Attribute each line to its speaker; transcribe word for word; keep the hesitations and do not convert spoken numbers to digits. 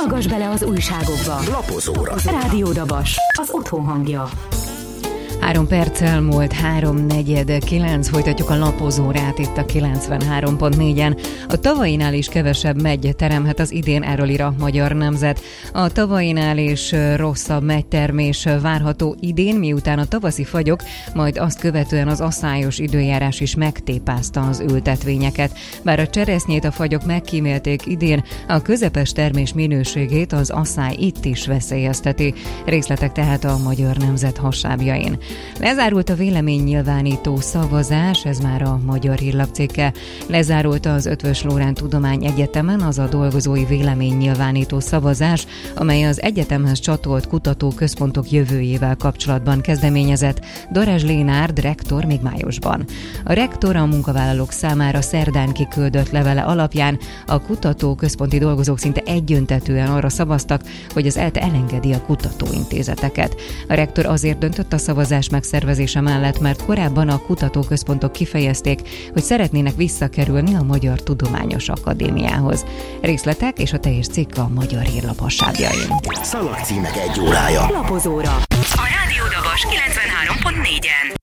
Speaker 1: Hallgass bele az újságokba.
Speaker 2: Lapozóra.
Speaker 1: Rádió Dabas, az otthon hangja.
Speaker 3: Három perccel múlt három negyed kilenc, folytatjuk a lapozórát itt a kilencvenhárom pont négyen. A tavainál is kevesebb megy teremhet az idén, erről ír a Magyar Nemzet. A tavainál is rosszabb megytermés várható idén, miután a tavaszi fagyok, majd azt követően az aszályos időjárás is megtépázta az ültetvényeket. Bár a cseresznyét a fagyok megkímélték idén, a közepes termés minőségét az aszály itt is veszélyezteti. Részletek tehát a Magyar Nemzet hasábjain. Lezárult a véleménynyilvánító szavazás, ez már a Magyar Hírlap cikke. Lezárult az Eötvös Loránd Tudományegyetemen az a dolgozói véleménynyilvánító szavazás, amely az egyetemhez csatolt kutatóközpontok jövőjével kapcsolatban kezdeményezett. Darázs Lénárd rektor még májusban. A rektor a munkavállalók számára szerdán kiküldött levele alapján a kutatóközponti dolgozók szinte egyöntetűen arra szavaztak, hogy az ELTE elengedi a kutatóintézeteket. A rektor azért döntött a szavazás megszervezése mellett, mert korábban a kutatóközpontok kifejezték, hogy szeretnének visszakerülni a Magyar Tudományos Akadémiához. Részletek és a teljes cikk a Magyar Hírlap hasábjain.
Speaker 2: Szalagcímek egy órája.
Speaker 1: Lapozóra.
Speaker 4: A Rádió Dabas kilencvenhárom pont négyen.